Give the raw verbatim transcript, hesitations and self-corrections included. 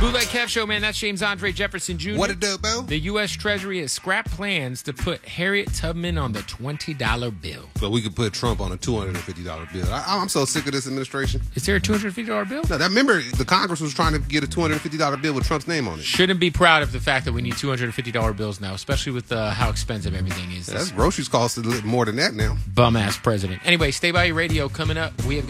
Bootleg Kev Show, man. That's James Andre Jefferson Junior What it do, Bill? The U S. Treasury has scrapped plans to put Harriet Tubman on the twenty dollar bill. So we could put Trump on a two hundred fifty dollar bill. I, I'm so sick of this administration. Is there a two hundred fifty dollar bill? No, that remember the Congress was trying to get a two hundred fifty dollar bill with Trump's name on it. Shouldn't be proud of the fact that we need two hundred fifty dollar bills now, especially with uh, how expensive everything is. That's groceries cost a little more than that now. Bum ass president. Anyway, stay by your radio. Coming up, we have